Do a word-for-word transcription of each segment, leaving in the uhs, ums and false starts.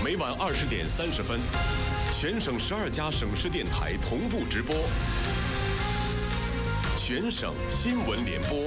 每晚二十点三十分，全省十二家省市电台同步直播，全省新闻联播。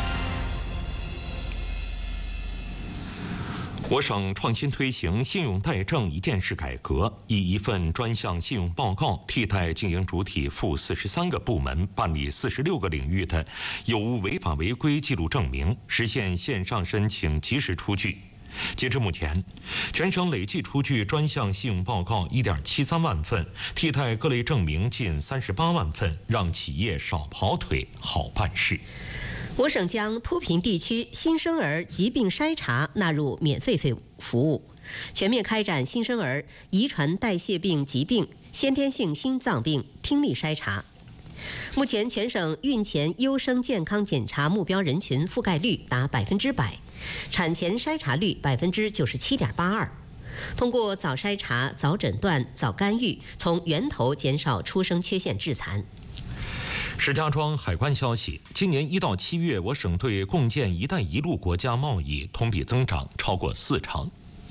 我省创新推行信用贷证一件式改革，以一份专项信用报告替代经营主体赴四十三个部门办理四十六个领域的有无违法违规记录证明，实现线上申请及时出具。截至目前，全省累计出具专项信用报告 一点七三万份，替代各类证明近三十八万份，让企业少跑腿，好办事。 我省将脱贫地区新生儿疾病筛查纳入免费服务，全面开展新生儿遗传代谢病疾病、先天性心脏病听力筛查。目前，全省孕前优生健康检查目标人群覆盖率达百分之百，产前筛查率百分之九十七点八二。通过早筛查、早诊断、早干预，从源头减少出生缺陷致残。 石家庄海关消息，今年一到七月，我省对共建“一带一路”国家贸易同比增长超过四成。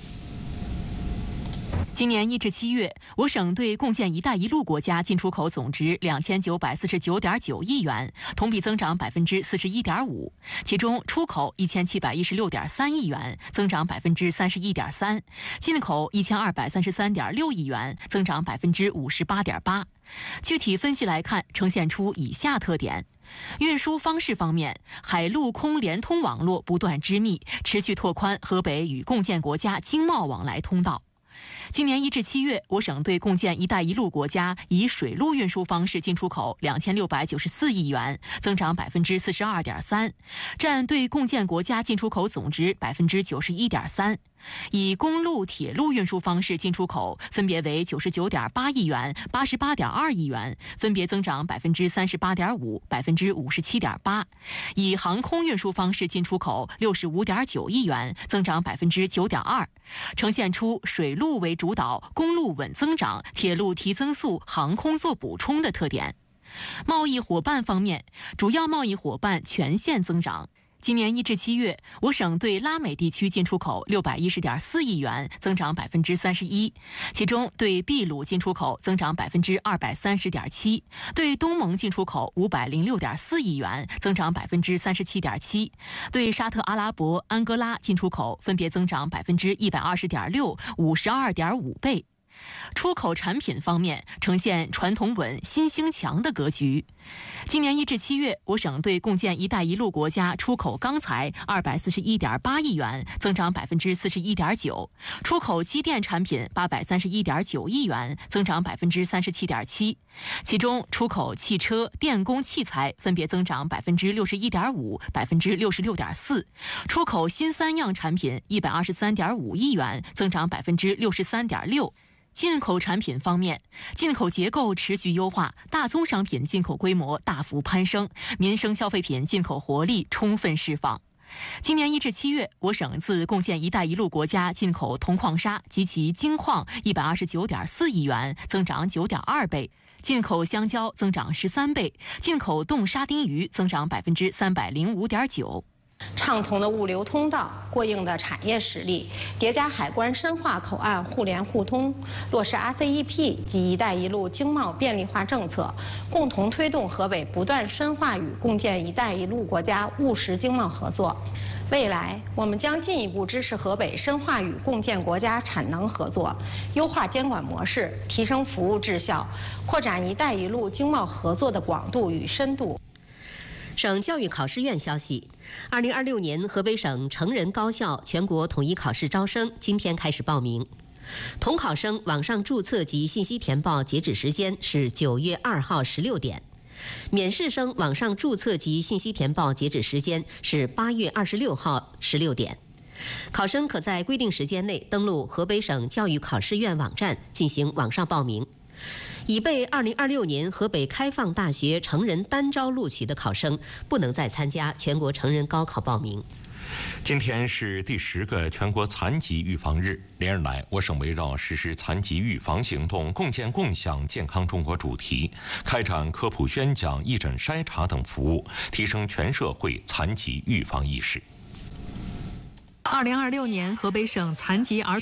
今年一至七月，我省对共建“一带一路”国家进出口总值两千九百四十九点九亿元，同比增长百分之四十一点五。其中，出口一千七百一十六点三亿元，增长百分之三十一点三；进口一千二百三十三点六亿元，增长百分之五十八点八。具体分析来看，呈现出以下特点。运输方式方面，海陆空联通网络不断织密，持续拓宽河北与共建国家经贸往来通道。今年一至七月，我省对共建“一带一路”国家以水路运输方式进出口两千六百九十四亿元，增长百分之四十二点三，占对共建国家进出口总值百分之九十一点三。以公路、铁路运输方式进出口分别为九十九点八亿元、八十八点二亿元，分别增长百分之三十八点五、百分之五十七点八。以航空运输方式进出口六十五点九亿元，增长百分之九点二，呈现出水路为主导、公路稳增长、铁路提增速、航空做补充的特点。贸易伙伴方面，主要贸易伙伴全线增长。今年一至七月，我省对拉美地区进出口六百一十点四亿元，增长百分之三十一。其中，对秘鲁进出口增长百分之二百三十点七，对东盟进出口五百零六点四亿元，增长百分之三十七点七。对沙特阿拉伯、安哥拉进出口分别增长百分之一百二十点六、五十二点五倍。出口产品方面呈现传统稳、新兴强的格局。今年一至七月，我省对共建“一带一路”国家出口钢材二百四十一点八亿元，增长百分之四十一点九；出口机电产品八百三十一点九亿元，增长百分之三十七点七。其中，出口汽车、电工器材分别增长百分之六十一点五、百分之六十六点四；出口新三样产品一百二十三点五亿元，增长百分之六十三点六。进口产品方面，进口结构持续优化，大宗商品进口规模大幅攀升，民生消费品进口活力充分释放。今年一至七月，我省自共建“一带一路”国家进口铜矿砂及其精矿一百二十九点四亿元，增长九点二倍；进口香蕉增长十三倍；进口冻沙丁鱼增长百分之三百零五点九。 畅通的物流通道、过硬的产业实力，叠加海关深化口岸互联互通，落实 R C E P 及“一带一路”经贸便利化政策，共同推动河北不断深化与共建“一带一路”国家务实经贸合作。未来，我们将进一步支持河北深化与共建国家产能合作，优化监管模式，提升服务质效，扩展“一带一路”经贸合作的广度与深度。 省教育考试院消息，二零二六年河北省成人高校全国统一考试招生今天开始报名。统考生网上注册及信息填报截止时间是九月二号十六点，免试生网上注册及信息填报截止时间是八月二十六号十六点。考生可在规定时间内登录河北省教育考试院网站进行网上报名。已被二零二六年河北开放大学成人单招录取的考生，不能再参加全国成人高考报名。 今天是第十个全国残疾预防日，连日来，我省围绕实施残疾预防行动、共建共享健康中国主题，开展科普宣讲、义诊筛查等服务，提升全社会残疾预防意识。 二零二六年河北省残疾儿